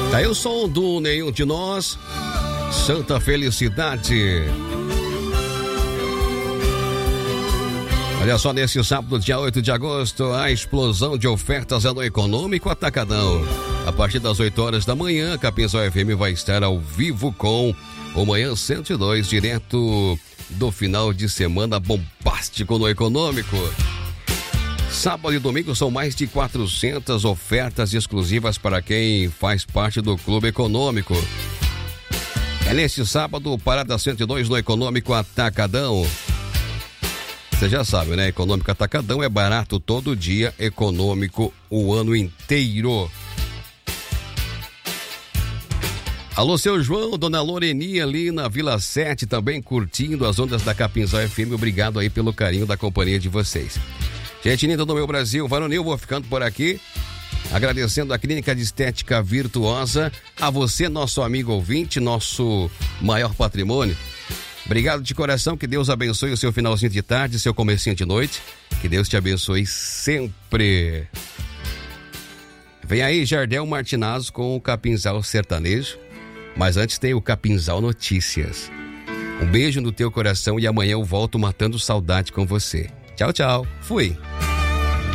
Tá aí o som do Nenhum de Nós, Santa Felicidade. Olha só, nesse sábado, dia 8 de agosto, a explosão de ofertas é no Econômico Atacadão. A partir das 8 horas da manhã, a Capinzal FM vai estar ao vivo com o Manhã 102, direto do final de semana bombástico no Econômico. Sábado e domingo são mais de 400 ofertas exclusivas para quem faz parte do Clube Econômico. É neste sábado, Parada 102 no Econômico Atacadão. Você já sabe, né? Econômico Atacadão é barato todo dia, econômico o ano inteiro. Alô, seu João, dona Loreni ali na Vila 7, também curtindo as ondas da Capinzal FM. Obrigado aí pelo carinho da companhia de vocês. Gente linda do meu Brasil, varonil, vou ficando por aqui. Agradecendo a Clínica de Estética Virtuosa, a você, nosso amigo ouvinte, nosso maior patrimônio. Obrigado de coração, que Deus abençoe o seu finalzinho de tarde, seu comecinho de noite. Que Deus te abençoe sempre. Vem aí Jardel Martinazzo com o Capinzal Sertanejo. Mas antes tem o Capinzal Notícias. Um beijo no teu coração e amanhã eu volto matando saudade com você. Tchau, tchau. Fui.